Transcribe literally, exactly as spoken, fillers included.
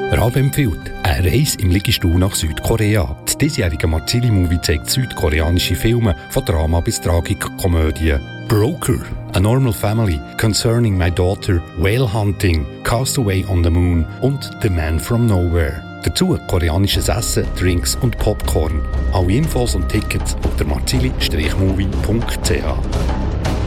Raab empfiehlt eine Reise im Liegestuhl nach Südkorea. Das diesjährige Marzili-Movie zeigt südkoreanische Filme von Drama bis Tragikkomödie. Broker, A Normal Family, Concerning My Daughter, Whale Hunting, Castaway on the Moon und The Man from Nowhere. Dazu koreanisches Essen, Drinks und Popcorn. Alle Infos und Tickets unter marzili Strich movie punkt c h.